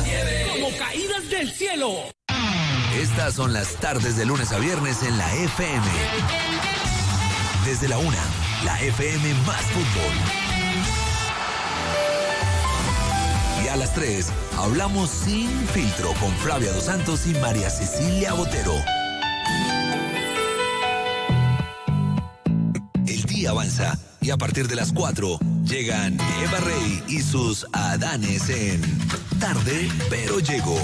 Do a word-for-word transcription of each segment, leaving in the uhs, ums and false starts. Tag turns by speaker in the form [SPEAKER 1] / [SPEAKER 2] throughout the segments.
[SPEAKER 1] nieve. Como caídas del cielo.
[SPEAKER 2] Estas son las tardes de lunes a viernes en la F M. Desde la una, la F M más fútbol. Y a las tres, hablamos sin filtro con Flavia Dos Santos y María Cecilia Botero. El día avanza y a partir de las cuatro llegan Eva Rey y sus Adanes en Tarde pero Llego.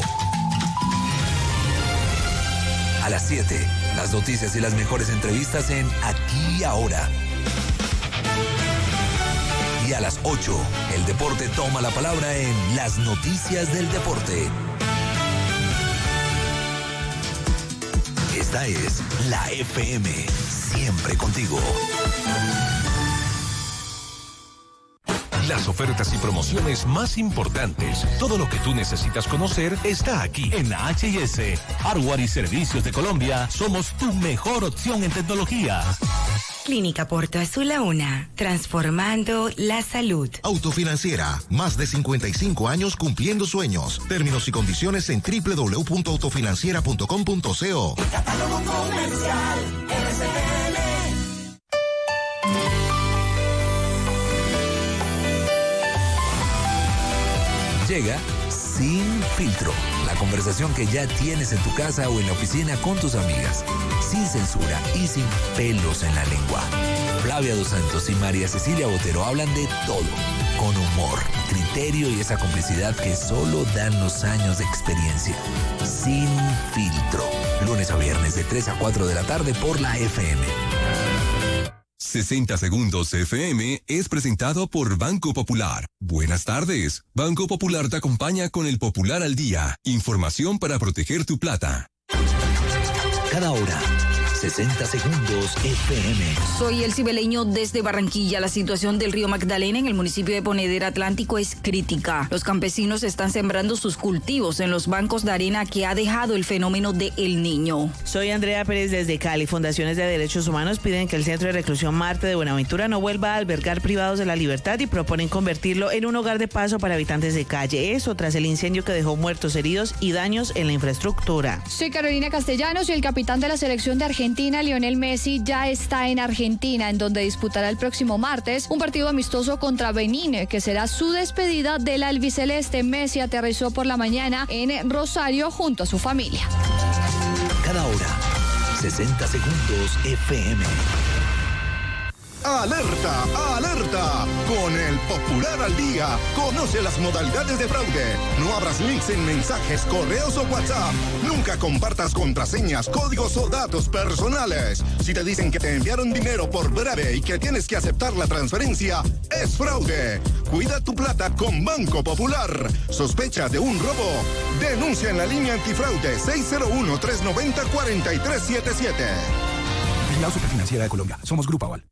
[SPEAKER 2] A las siete, las noticias y las mejores entrevistas en Aquí y Ahora. Y a las ocho, el deporte toma la palabra en Las Noticias del Deporte. Esta es la F M, siempre contigo.
[SPEAKER 3] Las ofertas y promociones más importantes. Todo lo que tú necesitas conocer está aquí. En la H y S, Hardware y Servicios de Colombia, somos tu mejor opción en tecnología.
[SPEAKER 4] Clínica Porto Azul La Una, transformando la salud.
[SPEAKER 5] Autofinanciera, más de cincuenta y cinco años cumpliendo sueños. Términos y condiciones en doble u doble u doble u punto autofinanciera punto com punto co.
[SPEAKER 1] Catálogo comercial R C N.
[SPEAKER 2] Llega Sin Filtro, la conversación que ya tienes en tu casa o en la oficina con tus amigas, sin censura y sin pelos en la lengua. Flavia Dos Santos y María Cecilia Botero hablan de todo, con humor, criterio y esa complicidad que solo dan los años de experiencia. Sin Filtro, lunes a viernes de tres a cuatro de la tarde por la F M.
[SPEAKER 3] sesenta Segundos F M es presentado por Banco Popular. Buenas tardes. Banco Popular te acompaña con el Popular al Día. Información para proteger tu plata.
[SPEAKER 2] Cada hora, sesenta Segundos F M.
[SPEAKER 6] Soy el cibeleño desde Barranquilla. La situación del río Magdalena en el municipio de Ponedera Atlántico es crítica. Los campesinos están sembrando sus cultivos en los bancos de arena que ha dejado el fenómeno de El Niño.
[SPEAKER 7] Soy Andrea Pérez desde Cali. Fundaciones de Derechos Humanos piden que el Centro de Reclusión Marte de Buenaventura no vuelva a albergar privados de la libertad y proponen convertirlo en un hogar de paso para habitantes de calle. Eso tras el incendio que dejó muertos, heridos y daños en la infraestructura.
[SPEAKER 8] Soy Carolina Castellanos y el capitán de la selección de Argentina, Lionel Messi, ya está en Argentina, en donde disputará el próximo martes un partido amistoso contra Benín, que será su despedida del albiceleste. Messi aterrizó por la mañana en Rosario junto a su familia.
[SPEAKER 2] Cada hora, sesenta Segundos F M.
[SPEAKER 9] ¡Alerta! ¡Alerta! Con el Popular al Día, conoce las modalidades de fraude. No abras links en mensajes, correos o WhatsApp. Nunca compartas contraseñas, códigos o datos personales. Si te dicen que te enviaron dinero por breve y que tienes que aceptar la transferencia, es fraude. Cuida tu plata con Banco Popular. ¿Sospecha de un robo? Denuncia en la línea antifraude seis cero uno, tres nueve cero, cuatro tres siete siete.
[SPEAKER 10] Vigilado Superfinanciera de Colombia. Somos Grupo Aval.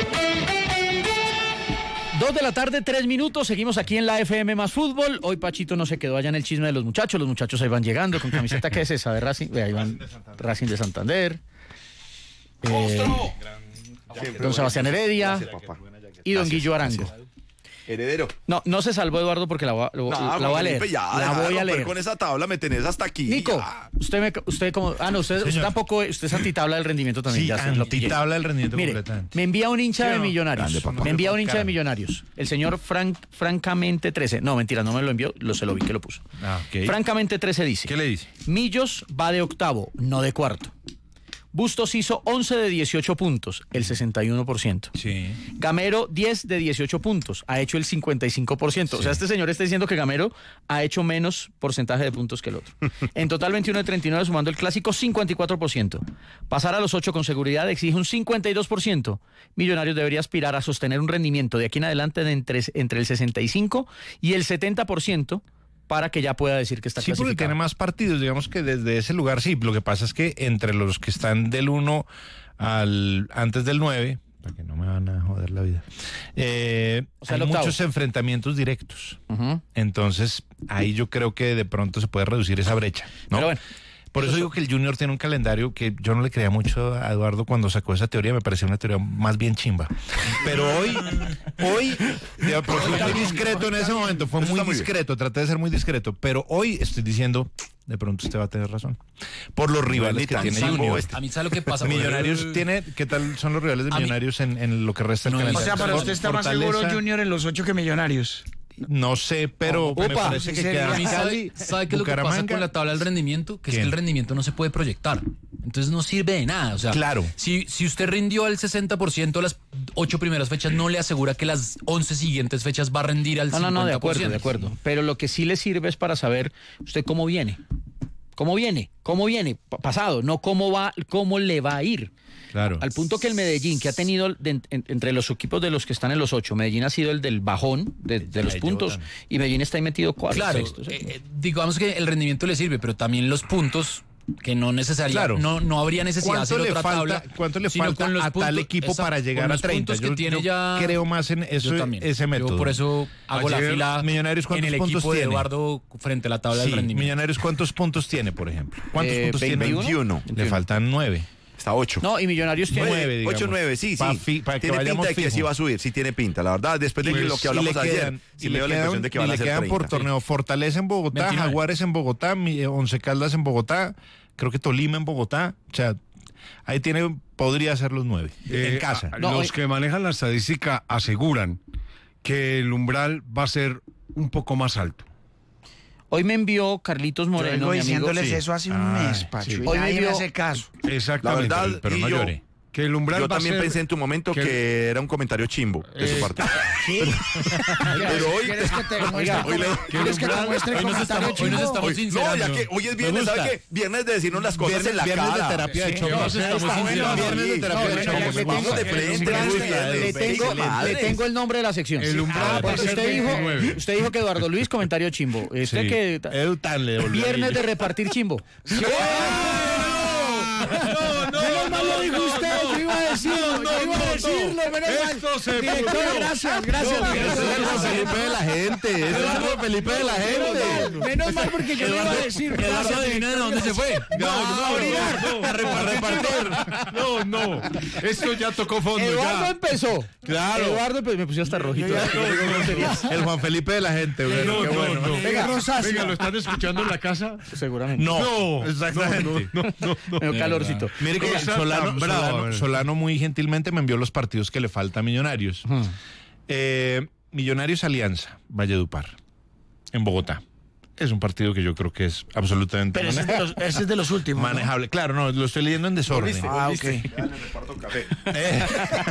[SPEAKER 11] Dos de la tarde, tres minutos, seguimos aquí en la F M más fútbol. Hoy Pachito no se quedó allá en el chisme de los muchachos, los muchachos ahí van llegando con camiseta, ¿qué es esa? De Racing, ahí van Racing de Santander, eh, don Sebastián Heredia y don Guillo Arango.
[SPEAKER 12] Heredero.
[SPEAKER 11] No, no se salvó Eduardo porque la, lo,
[SPEAKER 12] no,
[SPEAKER 11] la voy a leer.
[SPEAKER 12] Ya,
[SPEAKER 11] la voy a leer.
[SPEAKER 12] Con esa tabla me tenés hasta aquí.
[SPEAKER 11] Nico,
[SPEAKER 12] ya.
[SPEAKER 11] usted me, usted como, ah no, usted, usted tampoco, usted es antitabla del rendimiento también.
[SPEAKER 13] Sí,
[SPEAKER 11] ya se lo
[SPEAKER 13] antitabla del rendimiento.
[SPEAKER 11] Mire,
[SPEAKER 13] completamente.
[SPEAKER 11] me envía un hincha
[SPEAKER 13] sí,
[SPEAKER 11] de
[SPEAKER 13] no?
[SPEAKER 11] Millonarios.
[SPEAKER 13] Grande,
[SPEAKER 11] me envía un hincha
[SPEAKER 13] Caramba.
[SPEAKER 11] de Millonarios. El señor Frank, francamente trece. No, mentira, no me lo envió, lo se lo vi que lo puso.
[SPEAKER 13] Ah, okay.
[SPEAKER 11] Francamente trece dice.
[SPEAKER 13] ¿Qué le dice?
[SPEAKER 11] Millos va de octavo, no de cuarto. Bustos hizo once de dieciocho puntos, el sesenta y uno por ciento.
[SPEAKER 13] Sí.
[SPEAKER 11] Gamero, diez de dieciocho puntos, ha hecho el cincuenta y cinco por ciento. Sí. O sea, este señor está diciendo que Gamero ha hecho menos porcentaje de puntos que el otro. En total, veintiuno de treinta y nueve, sumando el clásico, cincuenta y cuatro por ciento. Pasar a los ocho con seguridad exige un cincuenta y dos por ciento. Millonarios debería aspirar a sostener un rendimiento de aquí en adelante de entre, entre el sesenta y cinco y el setenta por ciento. Para que ya pueda decir que está
[SPEAKER 13] sí,
[SPEAKER 11] clasificado.
[SPEAKER 13] Sí, porque tiene más partidos, digamos que desde ese lugar sí. Lo que pasa es que entre los que están del uno al antes del nueve, para que no me van a joder la vida, eh, o sea, hay muchos enfrentamientos directos. Uh-huh. Entonces, ahí yo creo que de pronto se puede reducir esa brecha, ¿no?
[SPEAKER 11] Pero bueno.
[SPEAKER 13] Por eso digo que el Junior tiene un calendario que yo no le creía mucho a Eduardo cuando sacó esa teoría, me parecía una teoría más bien chimba. Pero hoy, hoy, digo, pero fui muy discreto en ese momento, fue muy discreto, traté de ser muy discreto, pero hoy estoy diciendo, de pronto usted va a tener razón. Por los rivales que tiene Junior.
[SPEAKER 14] A mí sabe lo que pasa.
[SPEAKER 13] Millonarios tiene, ¿qué tal son los rivales de Millonarios en, en lo que resta del calendario?
[SPEAKER 15] O sea, para usted está más seguro Junior en los ocho que Millonarios.
[SPEAKER 13] No sé, pero
[SPEAKER 14] Opa,
[SPEAKER 13] me parece que queda
[SPEAKER 14] Cali, ¿sabe, ¿sabe qué es lo que pasa con la tabla del rendimiento? Que ¿Quién? Es que el rendimiento no se puede proyectar. Entonces no sirve de nada. O sea,
[SPEAKER 13] claro.
[SPEAKER 14] si, si usted rindió al sesenta por ciento las ocho primeras fechas, no le asegura que las once siguientes fechas va a rendir al
[SPEAKER 11] no,
[SPEAKER 14] cincuenta por ciento.
[SPEAKER 11] No, no, de acuerdo, de acuerdo. Pero lo que sí le sirve es para saber usted cómo viene. ¿Cómo viene? ¿Cómo viene? Pasado, no cómo va, cómo le va a ir.
[SPEAKER 13] Claro.
[SPEAKER 11] Al punto que el Medellín, que ha tenido de, en, entre los equipos de los que están en los ocho, Medellín ha sido el del bajón de, de los puntos y Medellín está ahí metido cuatro.
[SPEAKER 14] Claro,
[SPEAKER 11] sextos, ¿eh?
[SPEAKER 14] eh, digamos que el rendimiento le sirve, pero también los puntos que no necesariamente, claro. no, no habría necesidad de hacer otra
[SPEAKER 13] falta,
[SPEAKER 14] tabla.
[SPEAKER 13] ¿Cuánto le falta
[SPEAKER 14] con los
[SPEAKER 13] a
[SPEAKER 14] puntos,
[SPEAKER 13] tal equipo
[SPEAKER 14] esa,
[SPEAKER 13] para llegar a treinta?
[SPEAKER 14] Que
[SPEAKER 13] Yo,
[SPEAKER 14] tiene
[SPEAKER 13] yo
[SPEAKER 14] ya,
[SPEAKER 13] creo más en eso, ese método.
[SPEAKER 14] Yo por eso hago
[SPEAKER 13] Ayer,
[SPEAKER 14] la fila
[SPEAKER 13] Millonarios,
[SPEAKER 14] en el
[SPEAKER 13] puntos
[SPEAKER 14] equipo
[SPEAKER 13] tiene?
[SPEAKER 14] de Eduardo frente a la tabla
[SPEAKER 13] sí,
[SPEAKER 14] del rendimiento.
[SPEAKER 13] Millonarios, ¿cuántos puntos tiene, por ejemplo? ¿Cuántos
[SPEAKER 12] eh,
[SPEAKER 13] puntos
[SPEAKER 12] veintiuno.
[SPEAKER 13] tiene?
[SPEAKER 12] veintiuno.
[SPEAKER 13] Le faltan nueve.
[SPEAKER 12] Está ocho.
[SPEAKER 11] No, y Millonarios tiene
[SPEAKER 12] nueve, digamos. ocho, nueve, sí,
[SPEAKER 13] pa
[SPEAKER 12] sí.
[SPEAKER 13] Fi, para
[SPEAKER 12] tiene
[SPEAKER 13] que
[SPEAKER 12] pinta de que
[SPEAKER 13] fijo.
[SPEAKER 12] sí va a subir, sí tiene pinta, la verdad. Después de
[SPEAKER 13] pues,
[SPEAKER 12] lo que hablamos
[SPEAKER 13] quedan,
[SPEAKER 12] ayer, sí me dio la impresión de que van a ser
[SPEAKER 13] quedan
[SPEAKER 12] treinta.
[SPEAKER 13] por torneo Fortaleza en Bogotá,
[SPEAKER 14] veintinueve.
[SPEAKER 13] Jaguares en Bogotá, Once Caldas en Bogotá, creo que Tolima en Bogotá, o sea, ahí tiene, podría ser los nueve,
[SPEAKER 16] eh,
[SPEAKER 13] en casa.
[SPEAKER 16] A,
[SPEAKER 11] No,
[SPEAKER 16] los
[SPEAKER 11] hoy...
[SPEAKER 16] que manejan la estadística aseguran que el umbral va a ser un poco más alto.
[SPEAKER 11] Hoy me envió Carlitos Moreno,
[SPEAKER 15] Yo vengo
[SPEAKER 11] mi amigo.
[SPEAKER 15] diciéndoles
[SPEAKER 11] Sí.
[SPEAKER 15] eso hace un
[SPEAKER 13] Ay,
[SPEAKER 15] mes, Pacho,
[SPEAKER 13] sí.
[SPEAKER 15] y
[SPEAKER 11] Hoy me
[SPEAKER 15] nadie me
[SPEAKER 11] vio-
[SPEAKER 15] hace caso.
[SPEAKER 16] Exactamente.
[SPEAKER 12] La verdad,
[SPEAKER 13] pero
[SPEAKER 12] y
[SPEAKER 13] no
[SPEAKER 12] yo,
[SPEAKER 13] llore.
[SPEAKER 16] Que el umbral
[SPEAKER 12] yo
[SPEAKER 16] va a
[SPEAKER 12] también
[SPEAKER 16] ser,
[SPEAKER 12] pensé en tu momento que,
[SPEAKER 16] que
[SPEAKER 12] era un comentario chimbo de su
[SPEAKER 16] Eh,
[SPEAKER 12] parte.
[SPEAKER 15] ¿Sí?
[SPEAKER 12] Pero hoy...
[SPEAKER 15] ¿Quieres que te muestre,
[SPEAKER 12] Oiga, hoy le-
[SPEAKER 15] ¿quieres que te muestre
[SPEAKER 14] hoy nos
[SPEAKER 15] comentario
[SPEAKER 14] estamos- hoy nos
[SPEAKER 15] chimbo?
[SPEAKER 14] estamos
[SPEAKER 12] Hoy, no,
[SPEAKER 14] sincerando.
[SPEAKER 12] ya que hoy es
[SPEAKER 13] Me
[SPEAKER 12] viernes,
[SPEAKER 13] gusta.
[SPEAKER 12] ¿sabes qué? Viernes de decirnos las cosas
[SPEAKER 13] Viernes,
[SPEAKER 12] en la
[SPEAKER 13] viernes
[SPEAKER 12] cara.
[SPEAKER 13] de terapia de
[SPEAKER 12] Sí,
[SPEAKER 13] choque.
[SPEAKER 14] nos estamos
[SPEAKER 12] está bueno,
[SPEAKER 14] sincerando.
[SPEAKER 13] Viernes de terapia de
[SPEAKER 12] No,
[SPEAKER 13] choque.
[SPEAKER 12] le
[SPEAKER 13] Vamos
[SPEAKER 12] tengo de
[SPEAKER 13] el
[SPEAKER 12] frente,
[SPEAKER 13] umbral-
[SPEAKER 12] muy
[SPEAKER 11] Le
[SPEAKER 12] bien,
[SPEAKER 11] tengo,
[SPEAKER 12] excelente.
[SPEAKER 11] le tengo el nombre de la sección.
[SPEAKER 16] El umbral
[SPEAKER 11] Ah,
[SPEAKER 16] va a
[SPEAKER 11] porque
[SPEAKER 16] ser
[SPEAKER 11] usted dijo,
[SPEAKER 16] veintinueve.
[SPEAKER 11] usted dijo que Eduardo Luis, comentario chimbo. Usted
[SPEAKER 13] Sí.
[SPEAKER 11] que
[SPEAKER 13] Edu tan le devolvió
[SPEAKER 11] viernes
[SPEAKER 13] ahí.
[SPEAKER 11] de repartir chimbo.
[SPEAKER 16] No, no,
[SPEAKER 15] Menos mal lo dijo usted, yo iba a decirlo, yo iba a decirlo, menos mal.
[SPEAKER 16] Esto se
[SPEAKER 15] Director,
[SPEAKER 16] pudrió.
[SPEAKER 15] gracias, gracias.
[SPEAKER 13] Ese
[SPEAKER 15] gracias.
[SPEAKER 13] es el Juan Felipe de la gente, ese es el Juan Felipe de la gente.
[SPEAKER 15] Menos mal porque yo le iba a decir.
[SPEAKER 14] Eduardo,
[SPEAKER 15] gracias,
[SPEAKER 14] adivina de dónde se fue.
[SPEAKER 16] No, no, no, a repartir. No, no. Esto ya tocó fondo.
[SPEAKER 11] Eduardo
[SPEAKER 16] ya.
[SPEAKER 11] empezó.
[SPEAKER 13] Claro.
[SPEAKER 11] Eduardo empe- me puse hasta rojito.
[SPEAKER 13] El Juan Felipe de la gente, güey.
[SPEAKER 16] No,
[SPEAKER 13] Qué
[SPEAKER 16] no,
[SPEAKER 13] bueno.
[SPEAKER 16] no.
[SPEAKER 15] Venga, Rosacia.
[SPEAKER 16] Venga, ¿lo están escuchando en la casa?
[SPEAKER 11] Seguramente.
[SPEAKER 13] No,
[SPEAKER 16] No,
[SPEAKER 13] exactamente.
[SPEAKER 16] no, no, no, no.
[SPEAKER 11] Me dio calorcito.
[SPEAKER 13] Mire que
[SPEAKER 16] Cosa
[SPEAKER 13] Solano,
[SPEAKER 16] tan brava,
[SPEAKER 13] Solano-
[SPEAKER 16] ¿verdad?
[SPEAKER 13] Solano muy gentilmente me envió los partidos que le falta a Millonarios. Eh, Millonarios Alianza, Valledupar, en Bogotá. Es un partido que yo creo que es absolutamente
[SPEAKER 15] Pero ese es de los, ese es de los últimos, ¿no?
[SPEAKER 13] manejable. Claro, no, lo estoy leyendo en desorden.
[SPEAKER 15] Ah, ok.
[SPEAKER 13] Eh.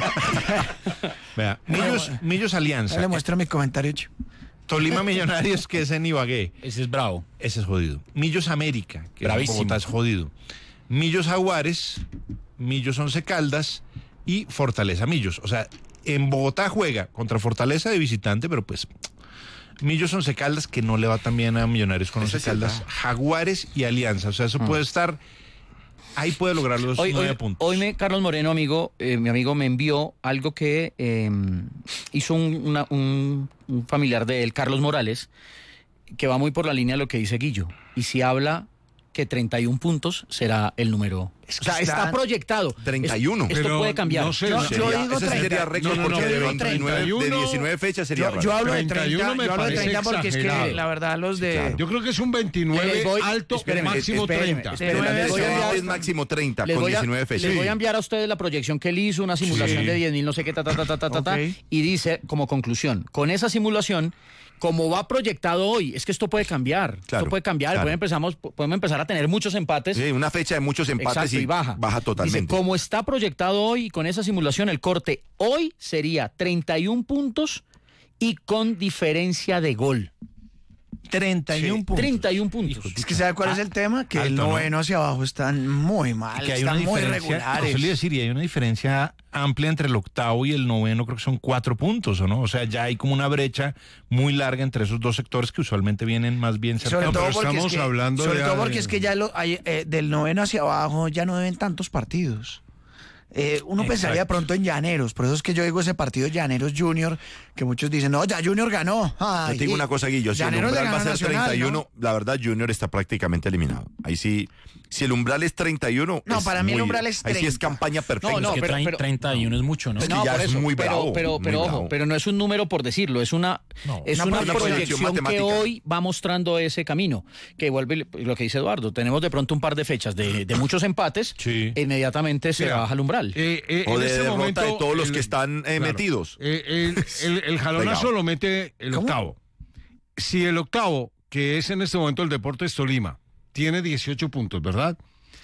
[SPEAKER 13] Vea, Millos, Millos Alianza.
[SPEAKER 15] Ya le muestro mi comentario, chico.
[SPEAKER 13] Tolima Millonarios, que es en Ibagué.
[SPEAKER 14] Ese es bravo.
[SPEAKER 13] Ese es jodido. Millos América, que
[SPEAKER 14] Bravísimo.
[SPEAKER 13] en Bogotá es jodido. Millos Jaguares, Millos Once Caldas y Fortaleza Millos. O sea, en Bogotá juega contra Fortaleza de visitante, pero pues Millos Once Caldas, que no le va tan bien a Millonarios con
[SPEAKER 12] Ese
[SPEAKER 13] Once
[SPEAKER 12] sí
[SPEAKER 13] Caldas,
[SPEAKER 12] está.
[SPEAKER 13] Jaguares y Alianza. O sea, eso puede estar... Ahí puede lograr los
[SPEAKER 11] Hoy,
[SPEAKER 13] nueve
[SPEAKER 11] hoy,
[SPEAKER 13] puntos.
[SPEAKER 11] hoy me, Carlos Moreno, amigo, eh, mi amigo, me envió algo que eh, hizo un, una- un- un familiar de él, Carlos Morales, que va muy por la línea de lo que dice Guillo. Y si habla que treinta y un puntos será el número. O sea, está,
[SPEAKER 15] está-
[SPEAKER 11] proyectado.
[SPEAKER 12] treinta y uno.
[SPEAKER 11] Es- esto
[SPEAKER 16] Pero
[SPEAKER 11] puede cambiar.
[SPEAKER 16] no sé,
[SPEAKER 15] Yo-
[SPEAKER 12] Sería-
[SPEAKER 15] yo digo
[SPEAKER 12] ese sí sería
[SPEAKER 15] treinta.
[SPEAKER 12] récord
[SPEAKER 16] No, no, no,
[SPEAKER 12] porque de
[SPEAKER 16] pero
[SPEAKER 12] veintinueve, de
[SPEAKER 16] treinta y uno
[SPEAKER 12] diecinueve fechas sería
[SPEAKER 15] Yo,
[SPEAKER 12] raro.
[SPEAKER 15] yo hablo de
[SPEAKER 16] treinta y
[SPEAKER 15] treinta,
[SPEAKER 16] uno me
[SPEAKER 15] yo hablo de
[SPEAKER 16] parece
[SPEAKER 15] treinta porque es que
[SPEAKER 16] exagerado.
[SPEAKER 15] la verdad los de...
[SPEAKER 16] Yo creo que es un veintinueve
[SPEAKER 11] Les voy-
[SPEAKER 16] alto,
[SPEAKER 11] espéreme,
[SPEAKER 16] máximo
[SPEAKER 15] espéreme,
[SPEAKER 16] treinta.
[SPEAKER 15] espéreme.
[SPEAKER 12] En la
[SPEAKER 15] Les voy a
[SPEAKER 12] necesidad
[SPEAKER 15] enviar-
[SPEAKER 12] es máximo treinta
[SPEAKER 11] Les
[SPEAKER 12] con
[SPEAKER 11] voy, a,
[SPEAKER 12] diecinueve fechas.
[SPEAKER 11] les voy a enviar a ustedes la proyección que él hizo, una simulación
[SPEAKER 16] Sí.
[SPEAKER 11] de diez mil, no sé qué, ta, ta, ta, ta, ta, ta, ta,
[SPEAKER 15] Ok.
[SPEAKER 11] y dice como conclusión, con esa simulación, como va proyectado hoy, es que esto puede cambiar,
[SPEAKER 12] Claro,
[SPEAKER 11] esto puede cambiar,
[SPEAKER 12] claro.
[SPEAKER 11] puede empezamos, podemos empezar a tener muchos empates.
[SPEAKER 12] Sí, una fecha de muchos empates
[SPEAKER 11] Exacto, y,
[SPEAKER 12] y
[SPEAKER 11] baja.
[SPEAKER 12] baja totalmente.
[SPEAKER 11] Dice, como está proyectado hoy, con esa simulación, el corte hoy sería treinta y un puntos y con diferencia de gol.
[SPEAKER 13] treinta y uno
[SPEAKER 15] Sí,
[SPEAKER 13] puntos.
[SPEAKER 11] treinta y un puntos.
[SPEAKER 15] Es que ¿sabe cuál es el tema? Que el
[SPEAKER 13] alto, ¿no?
[SPEAKER 15] noveno hacia abajo están muy mal,
[SPEAKER 13] Y que hay
[SPEAKER 15] están
[SPEAKER 13] una
[SPEAKER 15] muy
[SPEAKER 13] diferencia,
[SPEAKER 15] regulares.
[SPEAKER 13] eso le iba a decir, y hay una diferencia amplia entre el octavo y el noveno, creo que son cuatro puntos, ¿o no? O sea, ya hay como una brecha muy larga entre esos dos sectores que usualmente vienen más bien
[SPEAKER 15] Sobre
[SPEAKER 13] cercanos.
[SPEAKER 15] todo
[SPEAKER 16] pero
[SPEAKER 15] porque, es
[SPEAKER 16] estamos
[SPEAKER 15] que,
[SPEAKER 16] hablando
[SPEAKER 15] sobre
[SPEAKER 16] de-
[SPEAKER 15] todo porque es que ya lo, hay, eh, del noveno hacia abajo ya no deben tantos partidos. Eh, uno pensaría de pronto en Llaneros, por eso es que yo digo ese partido Llaneros Junior, que muchos dicen, no, ya Junior ganó. Ay,
[SPEAKER 12] Yo te digo una cosa, Guillo, si el
[SPEAKER 15] Llaneros le
[SPEAKER 12] umbral va a
[SPEAKER 15] ganó
[SPEAKER 12] ser
[SPEAKER 15] Nacional,
[SPEAKER 12] treinta y uno,
[SPEAKER 15] ¿no?
[SPEAKER 12] la verdad Junior está prácticamente eliminado. Ahí sí, Si el umbral es treinta y uno,
[SPEAKER 15] No,
[SPEAKER 12] es
[SPEAKER 15] para mí el
[SPEAKER 12] muy-
[SPEAKER 15] umbral es
[SPEAKER 12] Ahí sí es
[SPEAKER 15] treinta.
[SPEAKER 12] campaña perfecta.
[SPEAKER 11] No, no,
[SPEAKER 14] Es que
[SPEAKER 11] pero-
[SPEAKER 14] trein-
[SPEAKER 11] pero-
[SPEAKER 14] treinta y uno es mucho, ¿no?
[SPEAKER 12] Es que
[SPEAKER 11] No,
[SPEAKER 12] ya
[SPEAKER 11] por
[SPEAKER 12] es
[SPEAKER 11] eso,
[SPEAKER 12] muy
[SPEAKER 11] pero,
[SPEAKER 12] bravo,
[SPEAKER 11] pero,
[SPEAKER 12] muy
[SPEAKER 11] pero ojo,
[SPEAKER 12] bravo.
[SPEAKER 11] pero no es un número por decirlo, es una, es
[SPEAKER 12] Una
[SPEAKER 11] una,
[SPEAKER 12] proyección
[SPEAKER 11] proyección que
[SPEAKER 12] matemática.
[SPEAKER 11] hoy va mostrando ese camino, que vuelve lo que dice Eduardo, tenemos de pronto un par de fechas de, de muchos empates, e inmediatamente se
[SPEAKER 16] Mira,
[SPEAKER 11] baja el umbral.
[SPEAKER 16] eh, eh,
[SPEAKER 12] O
[SPEAKER 16] en
[SPEAKER 12] de
[SPEAKER 16] este
[SPEAKER 12] derrota
[SPEAKER 16] momento,
[SPEAKER 12] de todos los
[SPEAKER 16] el-
[SPEAKER 12] que están eh,
[SPEAKER 16] claro.
[SPEAKER 12] metidos.
[SPEAKER 16] Eh, el, el- el jalonazo
[SPEAKER 12] Pegado.
[SPEAKER 16] lo mete el
[SPEAKER 12] ¿Cómo?
[SPEAKER 16] octavo. Si el octavo, que es en este momento el Deportes Tolima, tiene dieciocho puntos, ¿verdad?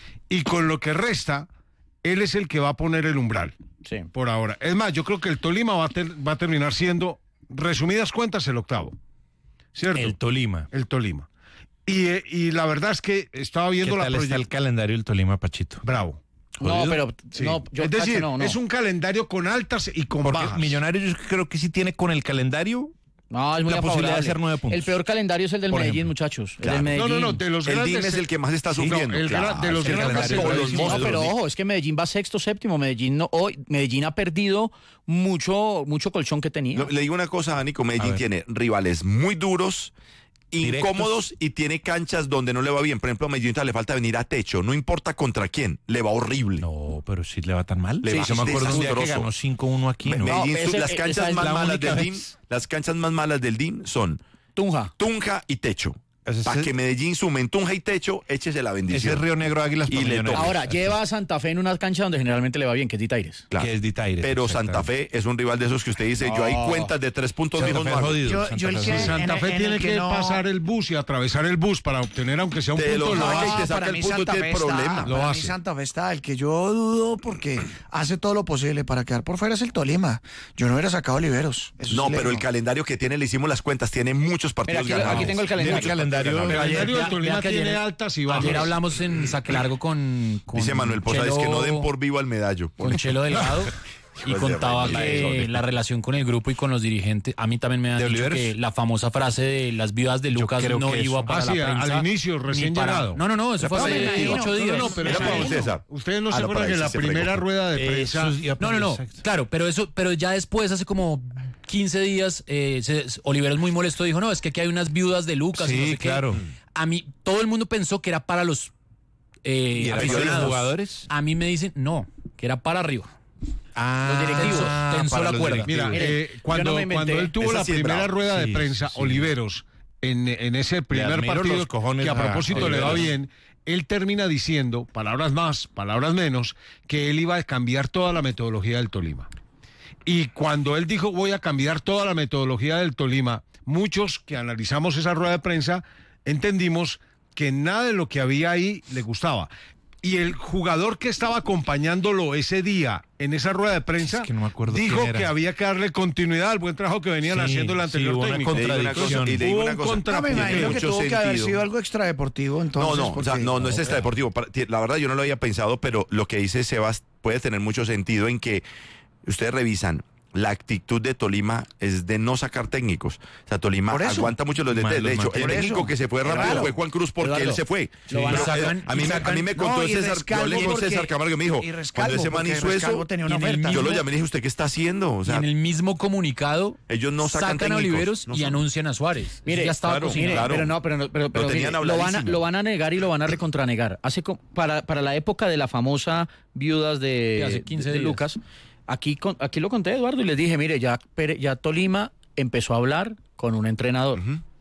[SPEAKER 16] Y con lo que resta, él es el que va a poner el umbral.
[SPEAKER 11] Sí.
[SPEAKER 16] Por ahora. Es más, yo creo que el Tolima va a, ter- va a terminar siendo, resumidas cuentas, el octavo. ¿Cierto?
[SPEAKER 13] El Tolima.
[SPEAKER 16] El Tolima. Y, eh, y la verdad es que estaba viendo
[SPEAKER 13] ¿Qué
[SPEAKER 16] la
[SPEAKER 13] tal está
[SPEAKER 16] proyección.
[SPEAKER 13] el calendario del Tolima, Pachito?
[SPEAKER 16] Bravo.
[SPEAKER 11] No,
[SPEAKER 13] ¿Jodido?
[SPEAKER 11] pero
[SPEAKER 16] Sí.
[SPEAKER 11] no, yo
[SPEAKER 16] es decir,
[SPEAKER 11] Pacho, no, no.
[SPEAKER 16] es un calendario con altas y con
[SPEAKER 13] Porque
[SPEAKER 16] bajas.
[SPEAKER 13] Millonarios yo creo que sí tiene con el calendario
[SPEAKER 11] No, es muy
[SPEAKER 13] la posibilidad de
[SPEAKER 11] favorable.
[SPEAKER 13] hacer nueve puntos.
[SPEAKER 11] El peor calendario es el del
[SPEAKER 13] Por
[SPEAKER 11] Medellín,
[SPEAKER 13] ejemplo.
[SPEAKER 11] muchachos. El
[SPEAKER 12] Claro.
[SPEAKER 11] del Medellín.
[SPEAKER 16] No, no, no, de los
[SPEAKER 12] El
[SPEAKER 16] grandes.
[SPEAKER 12] D I M es el que más está
[SPEAKER 16] Sí, no,
[SPEAKER 12] sufriendo.
[SPEAKER 16] el
[SPEAKER 12] claro,
[SPEAKER 16] gra- de los
[SPEAKER 12] el
[SPEAKER 16] grandes
[SPEAKER 12] calendario
[SPEAKER 16] todos
[SPEAKER 12] de
[SPEAKER 16] los
[SPEAKER 12] los
[SPEAKER 11] No,
[SPEAKER 12] monstruos.
[SPEAKER 11] pero ojo, es que Medellín va sexto, séptimo. Medellín no, hoy Medellín ha perdido mucho, mucho colchón que tenía.
[SPEAKER 12] No, le digo una cosa, Nico,
[SPEAKER 13] A
[SPEAKER 12] Medellín
[SPEAKER 13] ver.
[SPEAKER 12] tiene rivales muy duros,
[SPEAKER 13] Directos.
[SPEAKER 12] incómodos y tiene canchas donde no le va bien. Por ejemplo, a Medellín le falta venir a techo, no importa contra quién, le va horrible.
[SPEAKER 13] No, pero sí le va tan mal.
[SPEAKER 12] Le
[SPEAKER 13] Sí,
[SPEAKER 12] va
[SPEAKER 13] yo me acuerdo un día que
[SPEAKER 12] desastroso.
[SPEAKER 13] ganó cinco uno aquí, ¿no?
[SPEAKER 12] Medellín,
[SPEAKER 11] No,
[SPEAKER 12] su-
[SPEAKER 11] ese-
[SPEAKER 12] las
[SPEAKER 11] esa
[SPEAKER 12] canchas
[SPEAKER 11] es
[SPEAKER 12] más
[SPEAKER 13] la
[SPEAKER 12] malas
[SPEAKER 13] única
[SPEAKER 12] del D I M,
[SPEAKER 13] vez.
[SPEAKER 12] las canchas más malas del D I M son
[SPEAKER 11] Tunja.
[SPEAKER 12] Tunja y Techo.
[SPEAKER 13] Ese-
[SPEAKER 12] Para que Medellín sume en Tunja y Techo, échese la
[SPEAKER 13] Ese
[SPEAKER 12] bendición.
[SPEAKER 13] es Río Negro Águilas
[SPEAKER 12] Y
[SPEAKER 13] para
[SPEAKER 12] le
[SPEAKER 13] Millonarios.
[SPEAKER 12] toca.
[SPEAKER 11] Ahora, lleva a Santa Fe en una cancha donde generalmente le va bien, que es Ditaires.
[SPEAKER 12] Claro.
[SPEAKER 13] que es Ditaires,
[SPEAKER 12] Pero
[SPEAKER 13] exactamente.
[SPEAKER 12] Santa Fe es un rival de esos que usted dice, yo hay
[SPEAKER 11] No.
[SPEAKER 12] cuentas de tres puntos
[SPEAKER 13] Santa
[SPEAKER 12] fijos
[SPEAKER 13] Fe
[SPEAKER 12] no hago.
[SPEAKER 13] jodido.
[SPEAKER 15] Yo-
[SPEAKER 13] Santa
[SPEAKER 15] yo el
[SPEAKER 13] Fe
[SPEAKER 15] que-
[SPEAKER 13] jodido.
[SPEAKER 16] Santa
[SPEAKER 15] en-
[SPEAKER 16] Fe
[SPEAKER 15] en el
[SPEAKER 16] tiene
[SPEAKER 15] que
[SPEAKER 16] que
[SPEAKER 15] no-
[SPEAKER 16] pasar el bus y atravesar el bus para obtener, aunque sea un
[SPEAKER 12] Te
[SPEAKER 16] punto,
[SPEAKER 12] lo
[SPEAKER 16] lo
[SPEAKER 12] saca y
[SPEAKER 16] hace.
[SPEAKER 12] te saca
[SPEAKER 15] para
[SPEAKER 12] el
[SPEAKER 15] mí
[SPEAKER 12] punto,
[SPEAKER 15] Santa
[SPEAKER 12] tiene
[SPEAKER 15] Fe está,
[SPEAKER 12] problema.
[SPEAKER 16] Lo
[SPEAKER 15] para mí
[SPEAKER 16] hace.
[SPEAKER 15] Santa Fe está, el que yo dudo porque hace todo lo posible para quedar por fuera es el Tolima. Yo no hubiera sacado a Oliveros. Eso
[SPEAKER 12] No,
[SPEAKER 15] sí le
[SPEAKER 12] pero el
[SPEAKER 15] digo.
[SPEAKER 12] calendario que tiene, le hicimos las cuentas, tiene muchos partidos
[SPEAKER 11] Mira, aquí-
[SPEAKER 12] ganados.
[SPEAKER 11] aquí tengo el calendario.
[SPEAKER 12] Muchos
[SPEAKER 13] calendario-
[SPEAKER 12] partidos
[SPEAKER 16] El
[SPEAKER 12] ganados.
[SPEAKER 16] calendario
[SPEAKER 14] Ayer-
[SPEAKER 16] del Tolima
[SPEAKER 14] vea que
[SPEAKER 16] tiene
[SPEAKER 14] ayer-
[SPEAKER 16] altas y bajas.
[SPEAKER 14] Ayer hablamos en Saque Largo con, con
[SPEAKER 12] Dice Manuel Posades
[SPEAKER 14] Chelo-
[SPEAKER 12] que no den por vivo al medallo.
[SPEAKER 14] con Chelo Delgado y
[SPEAKER 12] Hijos de
[SPEAKER 14] contaba
[SPEAKER 12] reina,
[SPEAKER 14] que
[SPEAKER 12] eso.
[SPEAKER 14] la relación con el grupo y con los dirigentes, a mí también me han
[SPEAKER 13] ¿De
[SPEAKER 14] dicho
[SPEAKER 13] Oliveros?
[SPEAKER 14] que la famosa frase de las viudas de Lucas
[SPEAKER 13] creo
[SPEAKER 14] no
[SPEAKER 13] que
[SPEAKER 14] iba
[SPEAKER 13] eso.
[SPEAKER 14] para
[SPEAKER 16] Ah,
[SPEAKER 14] la
[SPEAKER 16] sí,
[SPEAKER 14] prensa.
[SPEAKER 16] al inicio,
[SPEAKER 14] ni
[SPEAKER 16] recién
[SPEAKER 14] para-
[SPEAKER 16] llegado.
[SPEAKER 14] No, no, no, eso fue
[SPEAKER 12] Ya
[SPEAKER 14] hace
[SPEAKER 12] para ahí,
[SPEAKER 14] ocho
[SPEAKER 12] no,
[SPEAKER 14] días.
[SPEAKER 16] no, pero
[SPEAKER 12] Era
[SPEAKER 16] eso
[SPEAKER 12] para
[SPEAKER 16] no.
[SPEAKER 12] César.
[SPEAKER 16] Ustedes no
[SPEAKER 12] Ah,
[SPEAKER 16] se
[SPEAKER 12] no,
[SPEAKER 16] acuerdan
[SPEAKER 12] para
[SPEAKER 16] que
[SPEAKER 12] ahí
[SPEAKER 16] la
[SPEAKER 12] sí se
[SPEAKER 16] primera
[SPEAKER 12] fregó.
[SPEAKER 16] rueda de prensa.
[SPEAKER 13] Eso, y
[SPEAKER 14] No, no, no.
[SPEAKER 13] Exacto.
[SPEAKER 14] Claro, pero eso, pero ya después, hace como quince días, eh, se- Oliveros muy molesto dijo, no, es que aquí hay unas viudas de Lucas. y
[SPEAKER 13] Sí,
[SPEAKER 14] no sé qué".
[SPEAKER 13] claro.
[SPEAKER 14] A mí, todo el mundo pensó que era para los eh,
[SPEAKER 13] ¿Y era
[SPEAKER 14] aficionados.
[SPEAKER 13] para los jugadores?
[SPEAKER 14] A mí me dicen, no, que era para arriba.
[SPEAKER 13] Ah,
[SPEAKER 14] Los directivos. Tensó
[SPEAKER 13] para
[SPEAKER 14] la
[SPEAKER 13] los
[SPEAKER 14] cuerda.
[SPEAKER 13] directivos.
[SPEAKER 16] Mira,
[SPEAKER 11] Mire,
[SPEAKER 16] eh,
[SPEAKER 11] yo
[SPEAKER 16] cuando,
[SPEAKER 11] no me inventé.
[SPEAKER 16] cuando él tuvo
[SPEAKER 12] Esa
[SPEAKER 16] la
[SPEAKER 12] sí es
[SPEAKER 16] primera
[SPEAKER 12] brava.
[SPEAKER 16] rueda de
[SPEAKER 13] Sí,
[SPEAKER 16] prensa,
[SPEAKER 13] sí, sí.
[SPEAKER 16] Oliveros, en, en ese primer
[SPEAKER 13] admiro
[SPEAKER 16] partido,
[SPEAKER 13] los cojones
[SPEAKER 16] que a
[SPEAKER 13] a
[SPEAKER 16] propósito le va
[SPEAKER 13] Oliveros.
[SPEAKER 16] bien, él termina diciendo, palabras más, palabras menos, que él iba a cambiar toda la metodología del Tolima. Y cuando él dijo, voy a cambiar toda la metodología del Tolima, muchos que analizamos esa rueda de prensa entendimos que nada de lo que había ahí le gustaba. Y el jugador que estaba acompañándolo ese día en esa rueda de prensa
[SPEAKER 13] Es que no me acuerdo
[SPEAKER 16] dijo
[SPEAKER 13] quién era.
[SPEAKER 16] que había que darle continuidad al buen trabajo que venían
[SPEAKER 13] Sí,
[SPEAKER 16] haciendo el
[SPEAKER 13] sí,
[SPEAKER 16] anterior
[SPEAKER 13] hubo una
[SPEAKER 16] técnico.
[SPEAKER 12] Le digo una cosa,
[SPEAKER 13] contradicción.
[SPEAKER 12] y le digo
[SPEAKER 16] Hubo
[SPEAKER 12] una
[SPEAKER 16] un
[SPEAKER 12] cosa.
[SPEAKER 15] No, me
[SPEAKER 16] contrapunto.
[SPEAKER 15] imagino que
[SPEAKER 12] mucho
[SPEAKER 15] tuvo que haber
[SPEAKER 12] sentido.
[SPEAKER 15] sido algo extradeportivo entonces.
[SPEAKER 12] No, no, o sea,
[SPEAKER 15] porque-
[SPEAKER 12] no, no es extradeportivo. Para- ti- La verdad yo no lo había pensado, pero lo que dice Sebas puede tener mucho sentido en que ustedes revisan. La actitud de Tolima es de no sacar técnicos. O sea, Tolima
[SPEAKER 15] Por eso.
[SPEAKER 12] aguanta mucho los
[SPEAKER 13] Man,
[SPEAKER 12] detalles. De
[SPEAKER 13] los
[SPEAKER 12] hecho, el
[SPEAKER 13] mantiene.
[SPEAKER 12] técnico
[SPEAKER 15] Por
[SPEAKER 12] que
[SPEAKER 15] eso.
[SPEAKER 12] se fue rápido
[SPEAKER 15] Claro.
[SPEAKER 12] fue Juan Cruz porque
[SPEAKER 11] Eduardo,
[SPEAKER 12] él se fue.
[SPEAKER 11] lo van a
[SPEAKER 12] Pero,
[SPEAKER 14] sacar-
[SPEAKER 12] eh, a, mí,
[SPEAKER 14] y
[SPEAKER 12] me- a
[SPEAKER 14] sacan-
[SPEAKER 12] mí me contó
[SPEAKER 15] No, y
[SPEAKER 12] César, yo
[SPEAKER 15] Rescalvo
[SPEAKER 12] hablé con
[SPEAKER 15] porque-
[SPEAKER 12] César Camargo y me dijo,
[SPEAKER 15] y Rescalvo,
[SPEAKER 12] cuando ese man
[SPEAKER 15] porque
[SPEAKER 12] hizo eso,
[SPEAKER 15] Rescalvo tenía una
[SPEAKER 14] y en el
[SPEAKER 15] oferta.
[SPEAKER 12] yo lo
[SPEAKER 14] mismo-
[SPEAKER 12] llamé y le dije, ¿usted qué está haciendo? O sea,
[SPEAKER 14] y en el mismo comunicado
[SPEAKER 12] ellos no sacan,
[SPEAKER 14] sacan a
[SPEAKER 12] técnicos,
[SPEAKER 14] Oliveros
[SPEAKER 12] no
[SPEAKER 14] y
[SPEAKER 12] son-
[SPEAKER 14] anuncian a Suárez.
[SPEAKER 11] Mire,
[SPEAKER 14] Eso ya estaba
[SPEAKER 12] claro,
[SPEAKER 14] cocinado.
[SPEAKER 11] Mire,
[SPEAKER 12] claro.
[SPEAKER 11] pero no, pero, no- pero, pero
[SPEAKER 12] Lo tenían
[SPEAKER 11] mire, lo, van a,
[SPEAKER 12] habladísimo.
[SPEAKER 11] lo van a negar y lo van a recontranegar. Hace co- para, para la época de la famosa viudas de,
[SPEAKER 14] Sí, hace quince
[SPEAKER 11] de- de
[SPEAKER 14] días.
[SPEAKER 11] Lucas, aquí, con- aquí lo conté, Eduardo, y les dije, mire, ya, Pere- ya Tolima empezó a hablar con un entrenador.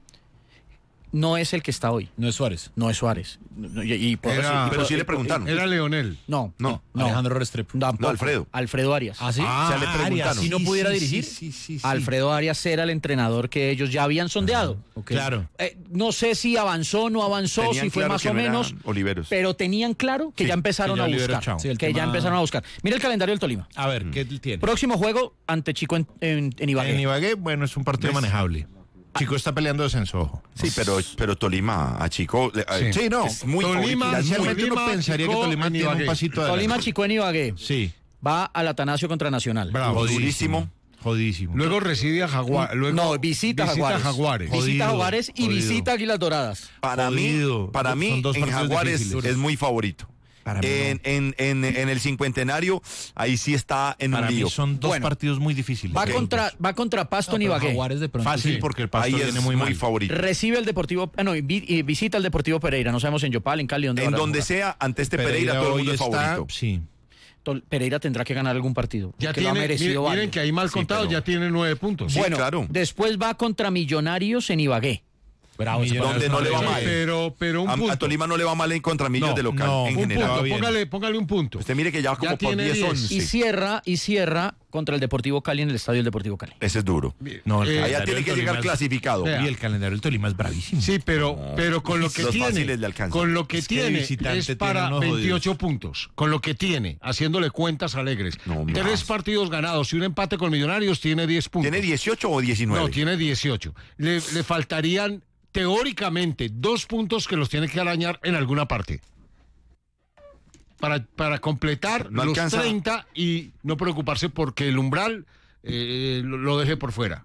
[SPEAKER 11] No es el que está hoy.
[SPEAKER 14] No es Suárez.
[SPEAKER 11] No es Suárez. No, y- y por-
[SPEAKER 16] Era-
[SPEAKER 11] y
[SPEAKER 12] Pero
[SPEAKER 11] por-
[SPEAKER 12] sí le preguntaron.
[SPEAKER 16] Era Leonel.
[SPEAKER 11] No,
[SPEAKER 12] No,
[SPEAKER 11] no.
[SPEAKER 14] Alejandro Restrepo.
[SPEAKER 11] Tampoco.
[SPEAKER 12] No, Alfredo.
[SPEAKER 11] Alfredo Arias.
[SPEAKER 14] ¿Ah, sí?
[SPEAKER 13] Ah,
[SPEAKER 12] O sea, le preguntaron.
[SPEAKER 13] Arias,
[SPEAKER 14] Si no
[SPEAKER 13] sí,
[SPEAKER 14] pudiera
[SPEAKER 13] sí,
[SPEAKER 14] dirigir.
[SPEAKER 13] sí, sí, sí, sí.
[SPEAKER 11] Alfredo Arias era el entrenador que ellos ya habían sondeado.
[SPEAKER 14] Ok.
[SPEAKER 13] Claro.
[SPEAKER 11] Eh, no sé si avanzó, no avanzó,
[SPEAKER 12] Tenían
[SPEAKER 11] si fue
[SPEAKER 12] claro
[SPEAKER 11] más
[SPEAKER 12] que
[SPEAKER 11] o
[SPEAKER 12] no era
[SPEAKER 11] menos,
[SPEAKER 12] Oliveros.
[SPEAKER 11] pero tenían claro que
[SPEAKER 12] Sí,
[SPEAKER 11] ya empezaron
[SPEAKER 13] que ya
[SPEAKER 11] a
[SPEAKER 13] Oliveros,
[SPEAKER 11] buscar.
[SPEAKER 13] chao.
[SPEAKER 14] Sí, el
[SPEAKER 11] que ya
[SPEAKER 14] tema-
[SPEAKER 11] empezaron a buscar. Mira el calendario del Tolima.
[SPEAKER 13] A ver, ¿qué tiene?
[SPEAKER 11] Próximo juego ante Chico en, en, en Ibagué.
[SPEAKER 13] En Ibagué, bueno, es un partido manejable. Chico está peleando descenso, ojo.
[SPEAKER 12] Sí, pero, pero Tolima a Chico. le- eh,
[SPEAKER 13] Sí, no.
[SPEAKER 12] Es muy
[SPEAKER 16] Tolima,
[SPEAKER 12] favorito.
[SPEAKER 13] Inicialmente uno
[SPEAKER 16] Tolima,
[SPEAKER 13] pensaría
[SPEAKER 16] Chico,
[SPEAKER 13] que Tolima
[SPEAKER 16] en
[SPEAKER 13] tiene un
[SPEAKER 16] Ibagué.
[SPEAKER 13] pasito adelante.
[SPEAKER 11] Tolima, Chico en Ibagué.
[SPEAKER 13] Sí.
[SPEAKER 11] Va al Atanasio contra Nacional.
[SPEAKER 16] Bravo.
[SPEAKER 12] Durísimo.
[SPEAKER 13] Jodísimo.
[SPEAKER 16] Luego recibe a Jaguar. Luego
[SPEAKER 11] No, visita, a Jaguares.
[SPEAKER 16] Jaguares.
[SPEAKER 11] Visita
[SPEAKER 13] Jodido,
[SPEAKER 11] a Jaguares y
[SPEAKER 13] jodido.
[SPEAKER 11] visita a Águilas Doradas.
[SPEAKER 12] Para
[SPEAKER 13] Jodido.
[SPEAKER 12] mí, para
[SPEAKER 13] Son
[SPEAKER 12] mí
[SPEAKER 13] dos
[SPEAKER 12] en
[SPEAKER 13] partidos
[SPEAKER 12] Jaguares
[SPEAKER 13] difíciles.
[SPEAKER 12] es muy favorito. En, en, en, en el cincuentenario, ahí sí está en
[SPEAKER 13] Para
[SPEAKER 12] un lío.
[SPEAKER 13] mí son dos
[SPEAKER 11] Bueno,
[SPEAKER 13] partidos muy difíciles.
[SPEAKER 11] Va
[SPEAKER 13] Ok.
[SPEAKER 11] contra, va contra Pasto en Ibagué.
[SPEAKER 13] Fácil
[SPEAKER 14] sí.
[SPEAKER 13] porque el Pasto
[SPEAKER 12] Ahí
[SPEAKER 13] viene
[SPEAKER 12] es
[SPEAKER 13] muy
[SPEAKER 12] muy,
[SPEAKER 13] mal.
[SPEAKER 12] favorito.
[SPEAKER 11] Recibe el Deportivo, ah, no, y vi- y visita el Deportivo Pereira. No sabemos en Yopal, en Cali, dónde
[SPEAKER 12] En
[SPEAKER 11] van a
[SPEAKER 12] donde
[SPEAKER 11] jugar.
[SPEAKER 12] sea, ante este Pereira, todo el
[SPEAKER 13] hoy
[SPEAKER 12] mundo es
[SPEAKER 13] está,
[SPEAKER 12] favorito.
[SPEAKER 13] sí.
[SPEAKER 11] Tol- Pereira tendrá que ganar algún partido.
[SPEAKER 16] Ya
[SPEAKER 11] que lo ha
[SPEAKER 16] tiene,
[SPEAKER 11] merecido
[SPEAKER 16] miren,
[SPEAKER 11] varios.
[SPEAKER 16] miren que ahí mal
[SPEAKER 12] Sí,
[SPEAKER 16] contado
[SPEAKER 12] pero-
[SPEAKER 16] ya tiene nueve puntos.
[SPEAKER 12] Sí,
[SPEAKER 11] bueno,
[SPEAKER 12] claro.
[SPEAKER 11] después va contra Millonarios en Ibagué.
[SPEAKER 14] Bravo, ese
[SPEAKER 12] Donde
[SPEAKER 14] partido
[SPEAKER 12] no le va
[SPEAKER 14] está
[SPEAKER 12] mal.
[SPEAKER 16] Pero, pero un
[SPEAKER 12] A,
[SPEAKER 16] punto.
[SPEAKER 12] a Tolima no le va mal en contra Millos
[SPEAKER 16] No,
[SPEAKER 12] de local,
[SPEAKER 13] no,
[SPEAKER 12] en
[SPEAKER 16] un
[SPEAKER 12] general.
[SPEAKER 16] punto,
[SPEAKER 13] bien.
[SPEAKER 16] póngale, póngale un punto.
[SPEAKER 12] Usted mire que ya va como
[SPEAKER 16] Ya
[SPEAKER 12] por
[SPEAKER 16] tiene
[SPEAKER 12] diez,
[SPEAKER 16] diez.
[SPEAKER 12] once.
[SPEAKER 11] Y cierra, y cierra contra el Deportivo Cali en el estadio del Deportivo Cali.
[SPEAKER 12] Ese es duro.
[SPEAKER 13] No, el
[SPEAKER 16] Eh,
[SPEAKER 13] calendario
[SPEAKER 12] Allá tiene
[SPEAKER 13] del
[SPEAKER 12] que
[SPEAKER 13] Tolima
[SPEAKER 12] llegar
[SPEAKER 13] es-
[SPEAKER 12] clasificado.
[SPEAKER 16] Vea.
[SPEAKER 13] Y el calendario del Tolima es bravísimo.
[SPEAKER 16] Sí, pero, pero con lo que
[SPEAKER 12] Los
[SPEAKER 16] tiene,
[SPEAKER 12] fáciles le alcanzan.
[SPEAKER 16] con lo que
[SPEAKER 13] Es que de
[SPEAKER 16] tiene
[SPEAKER 13] visitante
[SPEAKER 16] es
[SPEAKER 13] tiene
[SPEAKER 16] para
[SPEAKER 13] unos
[SPEAKER 16] veintiocho
[SPEAKER 13] jodidos.
[SPEAKER 16] puntos. Con lo que tiene, haciéndole cuentas alegres.
[SPEAKER 12] No,
[SPEAKER 16] Tres
[SPEAKER 12] más.
[SPEAKER 16] partidos ganados y un empate con Millonarios tiene diez puntos.
[SPEAKER 12] ¿Tiene dieciocho o diecinueve?
[SPEAKER 16] No, tiene dieciocho. Le, le faltarían teóricamente dos puntos que los tiene que arañar en alguna parte. Para, para completar
[SPEAKER 12] No
[SPEAKER 16] los
[SPEAKER 12] alcanza.
[SPEAKER 16] treinta y no preocuparse porque el umbral eh, lo, lo deje por fuera.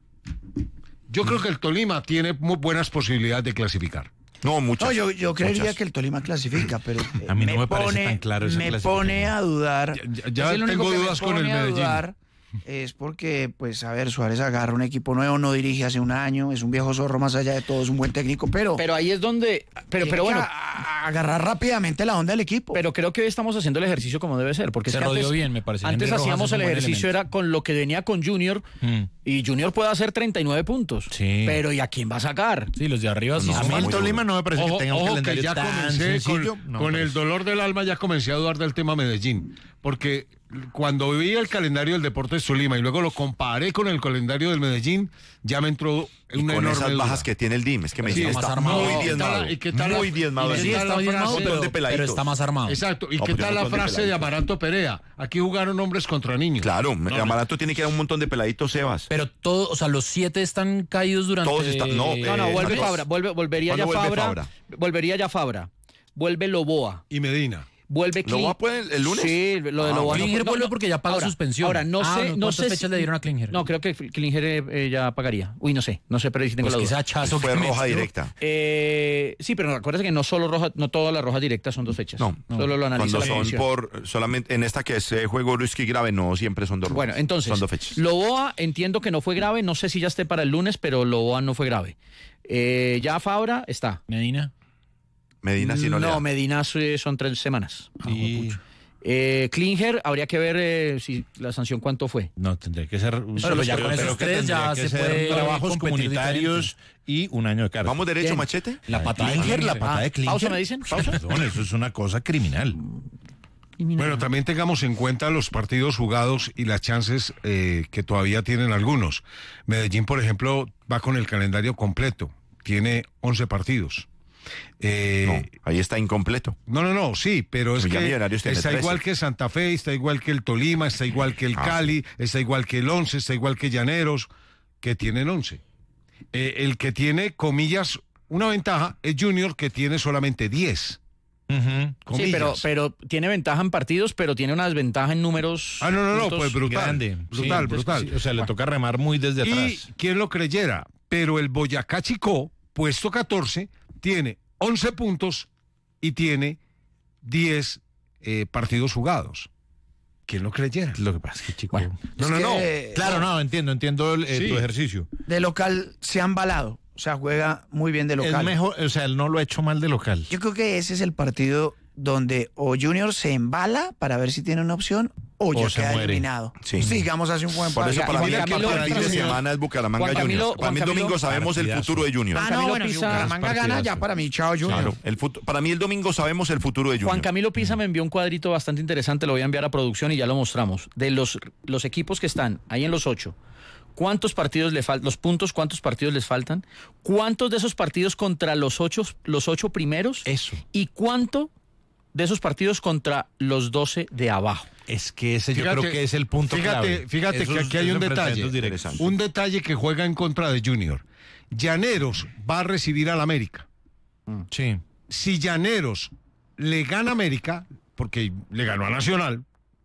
[SPEAKER 16] Yo creo que el Tolima tiene muy buenas posibilidades de clasificar.
[SPEAKER 12] No, muchas.
[SPEAKER 15] No, yo, yo creería
[SPEAKER 12] muchas.
[SPEAKER 15] que el Tolima clasifica, pero eh,
[SPEAKER 13] A mí no me parece tan claro esa
[SPEAKER 15] me
[SPEAKER 13] clasificación.
[SPEAKER 15] pone a dudar.
[SPEAKER 16] Ya, ya
[SPEAKER 15] Es el único
[SPEAKER 16] tengo
[SPEAKER 15] que me
[SPEAKER 16] dudas con el
[SPEAKER 15] pone a
[SPEAKER 16] Medellín.
[SPEAKER 15] dudar, es porque, pues, a ver, Suárez agarra un equipo nuevo, no dirige hace un año, es un viejo zorro más allá de todo, es un buen técnico, pero...
[SPEAKER 11] Pero ahí es donde. Pero,
[SPEAKER 15] tiene
[SPEAKER 11] pero
[SPEAKER 15] que
[SPEAKER 11] bueno.
[SPEAKER 15] a- a- agarrar rápidamente la onda del equipo.
[SPEAKER 11] Pero creo que hoy estamos haciendo el ejercicio como debe ser. Porque
[SPEAKER 14] Se
[SPEAKER 11] es que
[SPEAKER 14] rodeó
[SPEAKER 11] antes,
[SPEAKER 14] bien, me parece.
[SPEAKER 11] Antes
[SPEAKER 14] Henry Rojas
[SPEAKER 11] hacíamos
[SPEAKER 14] es un
[SPEAKER 11] el
[SPEAKER 14] buen
[SPEAKER 11] ejercicio,
[SPEAKER 14] elemento.
[SPEAKER 11] era con lo que venía con Junior.
[SPEAKER 14] Mm.
[SPEAKER 11] Y Junior puede hacer treinta y nueve puntos.
[SPEAKER 13] Sí.
[SPEAKER 11] Pero ¿y a quién va a sacar?
[SPEAKER 14] Sí, los de arriba sí
[SPEAKER 12] No,
[SPEAKER 13] A
[SPEAKER 14] son
[SPEAKER 13] mí el
[SPEAKER 12] muy
[SPEAKER 13] Tolima no me parece
[SPEAKER 16] Ojo,
[SPEAKER 13] que tenga un
[SPEAKER 16] ojo que
[SPEAKER 13] calendario
[SPEAKER 16] ya
[SPEAKER 13] tan
[SPEAKER 16] comencé
[SPEAKER 13] sencillo.
[SPEAKER 16] con,
[SPEAKER 13] No,
[SPEAKER 16] con
[SPEAKER 13] me
[SPEAKER 16] el
[SPEAKER 13] parece.
[SPEAKER 16] dolor del alma, ya comencé a dudar del tema Medellín. Porque cuando vi el calendario del Deportes Tolima y luego lo comparé con el calendario del Medellín, ya me entró
[SPEAKER 12] Y
[SPEAKER 16] una
[SPEAKER 12] con
[SPEAKER 16] enorme
[SPEAKER 12] esas
[SPEAKER 16] duda.
[SPEAKER 12] bajas que tiene el D I M, es que Medellín
[SPEAKER 14] Sí,
[SPEAKER 12] está
[SPEAKER 14] más armado.
[SPEAKER 12] muy
[SPEAKER 16] ¿Y qué
[SPEAKER 12] diezmado.
[SPEAKER 16] tal- y qué tal la-
[SPEAKER 12] Muy diezmado.
[SPEAKER 16] y qué
[SPEAKER 12] el D I M.
[SPEAKER 16] tal la
[SPEAKER 14] está bien
[SPEAKER 16] frase?
[SPEAKER 14] armado,
[SPEAKER 12] Un montón de
[SPEAKER 14] pero,
[SPEAKER 12] peladitos.
[SPEAKER 14] pero está más armado.
[SPEAKER 16] Exacto. ¿Y
[SPEAKER 12] No,
[SPEAKER 16] qué
[SPEAKER 12] porque
[SPEAKER 16] tal
[SPEAKER 12] un
[SPEAKER 16] la
[SPEAKER 12] montón de
[SPEAKER 16] frase de
[SPEAKER 12] peladitos.
[SPEAKER 16] Amaranto Perea? Aquí jugaron hombres contra niños.
[SPEAKER 12] Claro,
[SPEAKER 16] No,
[SPEAKER 12] Amaranto tiene que ir a un montón de peladitos, Sebas.
[SPEAKER 14] Pero todo, o sea, los siete están caídos durante.
[SPEAKER 12] Todos están- no,
[SPEAKER 11] No, no,
[SPEAKER 12] Eh,
[SPEAKER 11] vuelve
[SPEAKER 12] Santos.
[SPEAKER 11] Fabra. Vuelve, volvería ya
[SPEAKER 12] ¿Cuándo vuelve
[SPEAKER 11] Fabra,
[SPEAKER 12] Fabra?
[SPEAKER 11] Volvería ya Fabra. Vuelve Loboa.
[SPEAKER 16] Y Medina.
[SPEAKER 11] Vuelve Kling-
[SPEAKER 12] ¿Loboa puede el lunes?
[SPEAKER 11] Sí, lo de
[SPEAKER 12] Ah,
[SPEAKER 11] Loboa.
[SPEAKER 12] bueno.
[SPEAKER 14] Klinger vuelve porque ya paga
[SPEAKER 11] ahora,
[SPEAKER 14] suspensión.
[SPEAKER 11] Ahora, no
[SPEAKER 14] Ah,
[SPEAKER 11] sé,
[SPEAKER 14] no,
[SPEAKER 11] no
[SPEAKER 14] ¿cuántas
[SPEAKER 11] sé.
[SPEAKER 14] fechas le dieron a Klinger?
[SPEAKER 11] No, creo que Klinger eh, eh, ya pagaría. Uy, no sé, no sé, pero ahí sí tengo
[SPEAKER 14] Pues
[SPEAKER 11] la
[SPEAKER 14] que
[SPEAKER 11] duda.
[SPEAKER 14] ese hachazo
[SPEAKER 12] Fue
[SPEAKER 14] que
[SPEAKER 12] roja
[SPEAKER 14] metió.
[SPEAKER 12] directa.
[SPEAKER 11] Eh, sí, pero acuérdate que no solo roja, no todas las rojas directas son dos fechas.
[SPEAKER 12] No,
[SPEAKER 11] solo lo analiza
[SPEAKER 12] cuando
[SPEAKER 11] la
[SPEAKER 12] son
[SPEAKER 11] comisión.
[SPEAKER 12] por solamente en esta que es eh, juego brusco y grave, no siempre son dos rojas.
[SPEAKER 11] Bueno, entonces,
[SPEAKER 12] son dos fechas.
[SPEAKER 11] Loboa entiendo que no fue grave, no sé si ya esté para el lunes, pero Loboa no fue grave. Eh, ya Fabra está.
[SPEAKER 14] Medina.
[SPEAKER 12] Medina sí no, le da.
[SPEAKER 11] Medina sí, son tres semanas.
[SPEAKER 13] Sí.
[SPEAKER 11] Eh, Klinger, habría que ver eh, si la sanción cuánto fue.
[SPEAKER 13] No, tendría que ser.
[SPEAKER 14] Pero ya
[SPEAKER 13] creo-
[SPEAKER 14] con esos
[SPEAKER 13] creo que
[SPEAKER 14] tres
[SPEAKER 13] tendría
[SPEAKER 14] ya
[SPEAKER 13] que
[SPEAKER 14] se
[SPEAKER 13] ser
[SPEAKER 14] puede
[SPEAKER 13] trabajos
[SPEAKER 14] competir
[SPEAKER 13] comunitarios y un año de cárcel.
[SPEAKER 12] ¿Vamos derecho,
[SPEAKER 11] Bien.
[SPEAKER 12] Machete?
[SPEAKER 14] La patada de
[SPEAKER 13] Klinger, la
[SPEAKER 14] Klinger.
[SPEAKER 13] patada
[SPEAKER 11] Ah,
[SPEAKER 13] de Klinger.
[SPEAKER 11] pausa, ¿me dicen? Pausa.
[SPEAKER 13] Perdón, eso es una cosa criminal.
[SPEAKER 16] Bueno, también tengamos en cuenta los partidos jugados y las chances eh, que todavía tienen algunos. Medellín, por ejemplo, va con el calendario completo. Tiene once partidos. Eh,
[SPEAKER 12] No, ahí está incompleto.
[SPEAKER 16] No, no, no, sí, pero es
[SPEAKER 12] Ya
[SPEAKER 16] que
[SPEAKER 12] Millonarios tiene
[SPEAKER 16] está
[SPEAKER 12] trece.
[SPEAKER 16] igual que Santa Fe, está igual que el Tolima, está igual que el
[SPEAKER 12] Ah,
[SPEAKER 16] Cali, está igual que el Once, está igual que Llaneros, que tienen once. Eh, el que tiene, comillas, una ventaja es Junior, que tiene solamente diez.
[SPEAKER 13] Ujú.
[SPEAKER 11] Sí, pero,
[SPEAKER 16] Comillas.
[SPEAKER 11] pero tiene ventaja en partidos, pero tiene una desventaja en números.
[SPEAKER 16] Ah, no, no, no,
[SPEAKER 11] puntos.
[SPEAKER 16] pues brutal.
[SPEAKER 13] Grande.
[SPEAKER 16] Brutal,
[SPEAKER 13] Sí,
[SPEAKER 16] brutal.
[SPEAKER 13] sí, o sea, le toca remar muy desde
[SPEAKER 16] Y
[SPEAKER 13] atrás.
[SPEAKER 16] quién lo creyera, pero el Boyacá Chicó, puesto catorce, tiene once puntos y tiene diez eh, partidos jugados. ¿Quién lo creyera?
[SPEAKER 13] Lo que pasa es que, chico.
[SPEAKER 16] No,
[SPEAKER 15] Es
[SPEAKER 16] no, no.
[SPEAKER 15] que,
[SPEAKER 13] Claro, no, entiendo, entiendo el, eh,
[SPEAKER 16] Sí.
[SPEAKER 13] tu ejercicio.
[SPEAKER 15] de local se ha embalado, o sea, juega muy bien de
[SPEAKER 13] Es
[SPEAKER 15] local.
[SPEAKER 13] mejor, o sea, él no lo ha hecho mal de local.
[SPEAKER 15] Yo creo que ese es el partido donde o Junior se embala para ver si tiene una opción o ya
[SPEAKER 13] O se
[SPEAKER 15] queda
[SPEAKER 13] muere.
[SPEAKER 15] eliminado.
[SPEAKER 12] Sí.
[SPEAKER 15] Digamos, hace un buen
[SPEAKER 12] Por eso
[SPEAKER 15] partido.
[SPEAKER 12] para
[SPEAKER 11] Juan
[SPEAKER 12] mí el
[SPEAKER 11] Camilo-
[SPEAKER 12] partido de semana es Bucaramanga
[SPEAKER 11] Juan Camilo-
[SPEAKER 12] Junior. Para mí el
[SPEAKER 11] Juan Camilo-
[SPEAKER 12] domingo sabemos el
[SPEAKER 13] Partidazo.
[SPEAKER 12] futuro de Junior.
[SPEAKER 15] Ah,
[SPEAKER 11] Camilo
[SPEAKER 15] no, bueno, si
[SPEAKER 11] Pisa-
[SPEAKER 15] Bucaramanga gana ya para mí, chao Junior.
[SPEAKER 12] Claro, el futu- para mí el domingo sabemos el futuro de Junior.
[SPEAKER 11] Juan Camilo Pisa me envió un cuadrito bastante interesante, lo voy a enviar a producción y ya lo mostramos. De los, los equipos que están ahí en los ocho, ¿cuántos partidos le faltan? Los puntos, ¿cuántos partidos les faltan? ¿Cuántos de esos partidos contra los ocho, los ocho primeros?
[SPEAKER 13] Eso.
[SPEAKER 11] ¿Y cuánto de esos partidos contra los doce de abajo?
[SPEAKER 13] Es que ese yo
[SPEAKER 16] Fíjate-
[SPEAKER 13] creo que es el punto
[SPEAKER 16] fíjate,
[SPEAKER 13] clave.
[SPEAKER 16] Fíjate
[SPEAKER 13] Esos-
[SPEAKER 16] que aquí hay
[SPEAKER 13] esos
[SPEAKER 16] un detalle.
[SPEAKER 13] enfrentamientos directos.
[SPEAKER 16] Un detalle que juega en contra de Junior. Llaneros va a recibir al América.
[SPEAKER 13] Sí.
[SPEAKER 16] Si Llaneros le gana a América, porque le ganó a Nacional,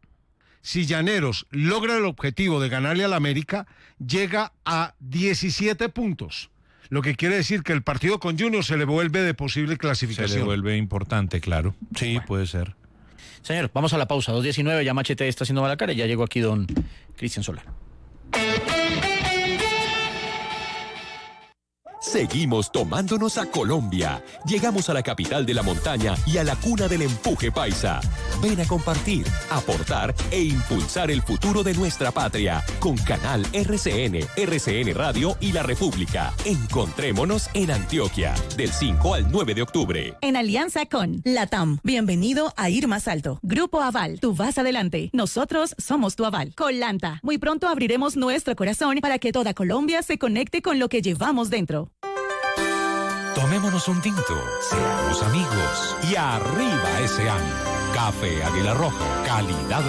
[SPEAKER 16] si Llaneros logra el objetivo de ganarle al América, llega a diecisiete puntos. Lo que quiere decir que el partido con Junior se le vuelve de posible
[SPEAKER 13] Se
[SPEAKER 16] clasificación.
[SPEAKER 13] le vuelve importante, claro. Sí, puede ser.
[SPEAKER 11] Señor, vamos a la pausa. dos diecinueve, ya Machete está haciendo mala cara y ya llegó aquí don Cristian Solar.
[SPEAKER 17] Seguimos tomándonos a Colombia. Llegamos a la capital de la montaña y a la cuna del empuje paisa. Ven a compartir, aportar e impulsar el futuro de nuestra patria con Canal R C N, R C N Radio y La República. Encontrémonos en Antioquia del cinco al nueve de octubre.
[SPEAKER 18] En alianza con LATAM. Bienvenido a Ir Más Alto. Grupo Aval. Tú vas adelante. Nosotros somos tu aval. Colanta. Muy pronto abriremos nuestro corazón para que toda Colombia se conecte con lo que llevamos dentro.
[SPEAKER 3] Tomémonos un tinto, seamos amigos y arriba ese ánimo. Café Águila Roja, calidad